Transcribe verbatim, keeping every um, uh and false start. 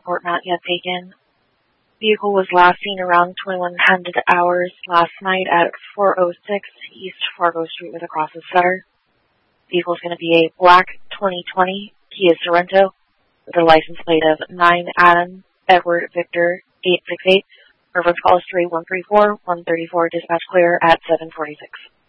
report not yet taken. Vehicle was last seen around twenty-one hundred hours last night at four oh six East Fargo Street with a crosses center. Vehicle is going to be a black twenty twenty Kia Sorento with a license plate of nine Adam Edward Victor eight six eight. Reference call is three one three four one three four. Dispatch clear at seven forty-six.